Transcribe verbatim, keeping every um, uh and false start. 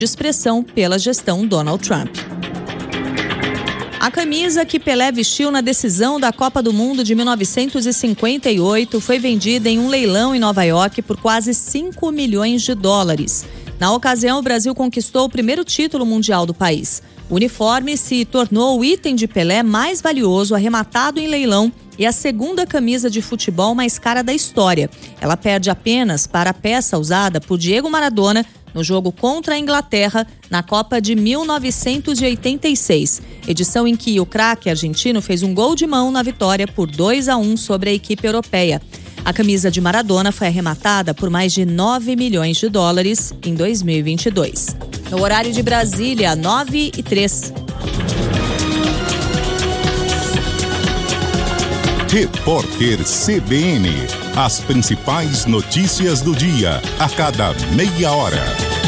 de expressão pela gestão Donald Trump. A camisa que Pelé vestiu na decisão da Copa do Mundo de mil novecentos e cinquenta e oito foi vendida em um leilão em Nova York por quase cinco milhões de dólares. Na ocasião, o Brasil conquistou o primeiro título mundial do país. O uniforme se tornou o item de Pelé mais valioso arrematado em leilão e a segunda camisa de futebol mais cara da história. Ela perde apenas para a peça usada por Diego Maradona no jogo contra a Inglaterra na Copa de mil novecentos e oitenta e seis, edição em que o craque argentino fez um gol de mão na vitória por dois a um sobre a equipe europeia. A camisa de Maradona foi arrematada por mais de nove milhões de dólares em dois mil e vinte e dois. No horário de Brasília, nove e três. Repórter C B N. As principais notícias do dia, a cada meia hora.